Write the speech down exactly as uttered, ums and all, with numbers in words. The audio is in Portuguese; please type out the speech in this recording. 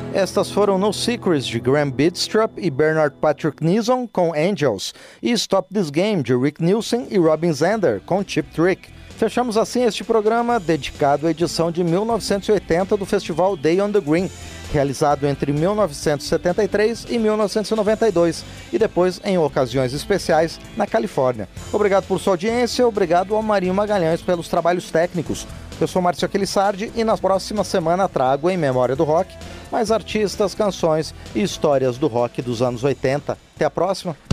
Estas foram No Secrets, de Graham Bidstrup e Bernard Patrick Nilsson, com Angels, e Stop This Game, de Rick Nielsen e Robin Zander, com Cheap Trick. Fechamos assim este programa dedicado à edição de mil novecentos e oitenta do festival Day on the Green, realizado entre mil novecentos e setenta e três e mil novecentos e noventa e dois, e depois em ocasiões especiais na Califórnia. Obrigado por sua audiência, obrigado ao Marinho Magalhães pelos trabalhos técnicos. Eu sou Márcio Aquilissardi e na próxima semana trago, em memória do rock, mais artistas, canções e histórias do rock dos anos oitenta. Até a próxima!